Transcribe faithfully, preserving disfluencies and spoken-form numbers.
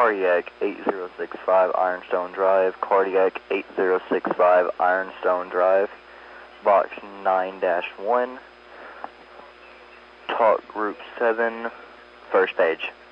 Cardiac eight zero six five Ironstone Drive, Cardiac eight zero six five Ironstone Drive, Box nine dash one, Talk Group seven, first stage.